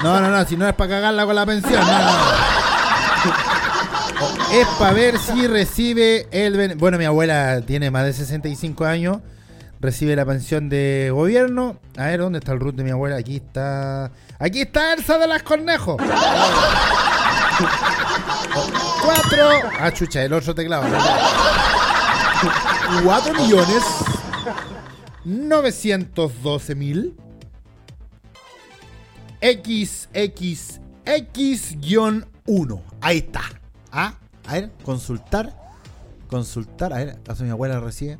No, si no es para cagarla con la pensión, no. Es para ver si recibe bueno, mi abuela tiene más de 65 años, recibe la pensión de gobierno. A ver, ¿dónde está el root de mi abuela? Aquí está Elsa de las Cornejos. 4. Ah, chucha, el otro teclado. 4.912.000 XXX-1. Ahí está. Ah, a ver, consultar. A ver, ¿acaso mi abuela recibe?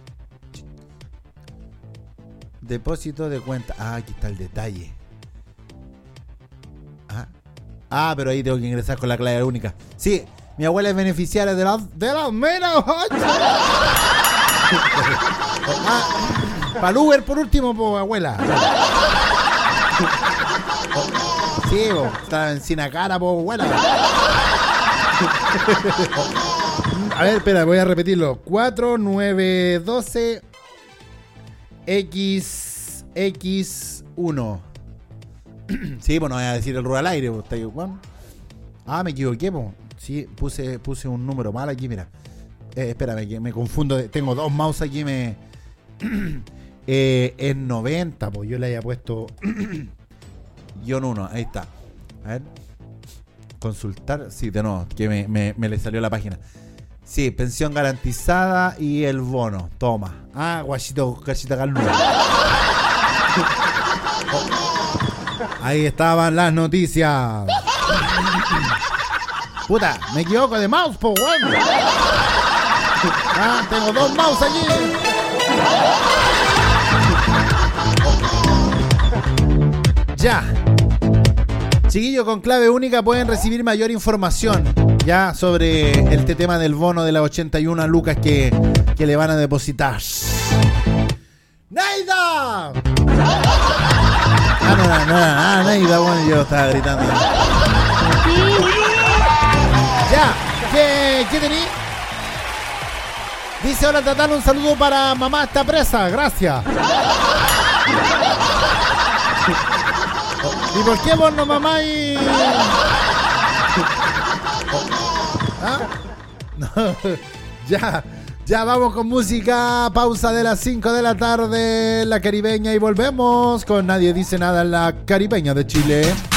Depósito de cuenta. Ah, aquí está el detalle. Pero ahí tengo que ingresar con la clave única. Sí, mi abuela es beneficiaria de las menos 8. Para el Uber por último, po, abuela. Sí, po, está en Sinacara, po, abuela. A ver, espera, voy a repetirlo. 4912 XX1. Sí, pues no voy a decir el rural aire. Me equivoqué, pues. Sí, puse un número mal aquí, mira. Espérame, que me confundo. Tengo dos mouse aquí, es 90, pues yo le había puesto guión 1, ahí está. A ver. Consultar, sí, de nuevo, que me le salió la página. Sí, pensión garantizada y el bono. Toma. Guachito Calnudo. Ahí estaban las noticias. Puta, me equivoco de mouse, po, bueno. Tengo dos mouse aquí. Ya. Chiquillos, con clave única pueden recibir mayor información ya sobre este tema del bono de las 81 lucas que le van a depositar. ¡Neida! No, Neida, bueno, yo estaba gritando. Ya, ¿qué tení? Dice, hola Tatán, un saludo para mamá, está presa, gracias. ¿Y por qué vos no mamá y...? No, ya vamos con música. Pausa de las 5 de la tarde, la caribeña, y volvemos con Nadie Dice Nada en la caribeña de Chile.